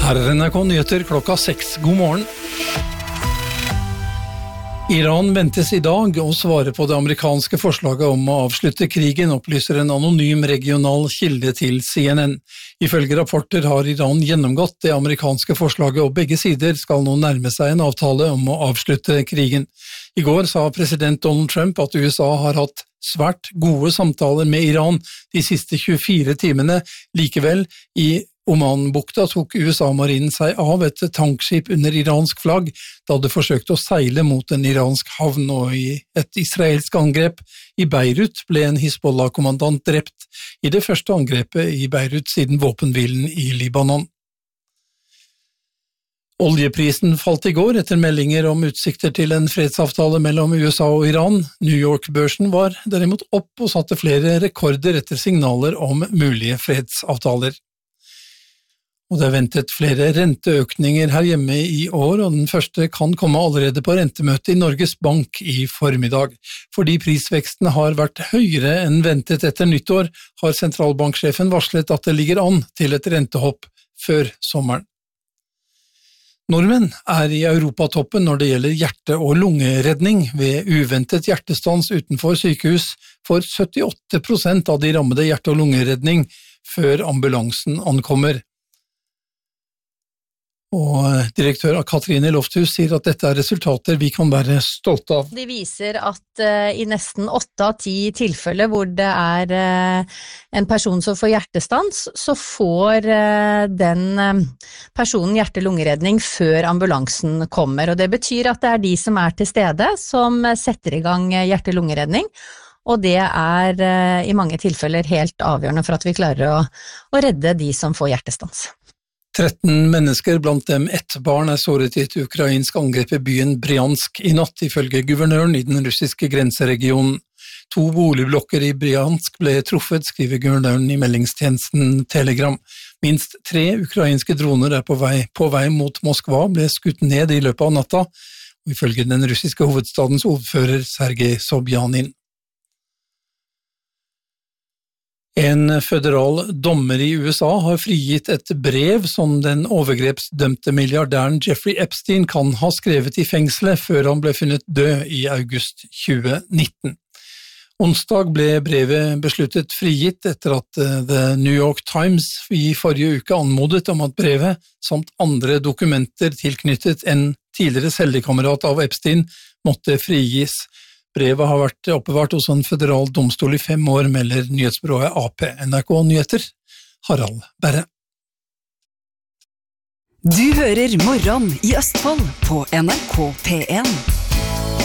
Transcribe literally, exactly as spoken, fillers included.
Her er N R K Nyheter klokka seks. God morgen. Iran ventes i dag å svare på det amerikanske forslaget om å avslutte krigen, opplyser en anonym regional kilde til C N N. Ifølge rapporter har Iran gjennomgått det amerikanske forslaget, og begge sider skal nå nærme seg en avtale om å avslutte krigen. I går sa president Donald Trump at U S A har hatt svært gode samtaler med Iran de siste tjuefire timene. Likevel, i Oman-bukta tok U S A-marinen seg av et tankskip under iransk flagg da det forsøkte å seile mot en iransk havn, og i et israelsk angrep i Beirut ble en Hizbollah-kommandant drept i det første angrepet i Beirut siden våpenhvilen i Libanon. Oljeprisen falt i går etter meldinger om utsikter til en fredsavtale mellom U S A og Iran. New York-børsen var derimot opp og satte flere rekorder etter signaler om mulige fredsavtaler. Og det er ventet flere renteøkninger her hjemme i år, og den første kan komme allerede på rentemøtet i Norges Bank i formiddag. Fordi prisveksten har vært høyere enn ventet etter nyttår, har sentralbanksjefen varslet at det ligger an til et rentehopp før sommeren. Nordmenn er i europatoppen når det gjelder hjerte- og lungeredning. Ved uventet hjertestans utenfor sykehus får syttiåtte prosent av de rammede hjerte- og lungeredning før ambulansen ankommer. Og direktør Katrine Lofthus sier at dette er resultater vi kan være stolte av. De viser at uh, i nesten åtte av ti tilfeller hvor det er uh, en person som får hjertestans, så får uh, den uh, personen hjerte-lungeredning før ambulansen kommer. Og det betyr at det er de som er til stede som setter i gang hjerte-lungeredning. Og det er uh, i mange tilfeller helt avgjørende for at vi klarer å, å redde de som får hjertestans. tretten mennesker, blant dem ett barn, er såret i et ukrainsk angrep i byen Bryansk i natt, ifølge guvernøren i den russiske grenseregionen. To boligblokker i Bryansk ble truffet, skriver guvernøren i meldingstjenesten Telegram. Minst tre ukrainske droner er på vei, på vei mot Moskva, ble skutt ned i løpet av natta, og ifølge den russiske hovedstadens ordfører Sergej Sobjanin. En føderal dommer i U S A har frigitt et brev som den overgrepsdømte milliardæren Jeffrey Epstein kan ha skrevet i fengselet før han ble funnet død i august tjue nitten. Onsdag ble brevet besluttet frigitt etter at The New York Times i forrige uke anmodet om at brevet, samt andre dokumenter tilknyttet en tidligere cellekamerat av Epstein, måtte frigis. Brevet har vært oppbevart hos en føderal domstol i fem år, melder nyhetsbyrået A P. N R K Nyheter, Harald Berre. Du hører Morgen i Østfold på N R K P en.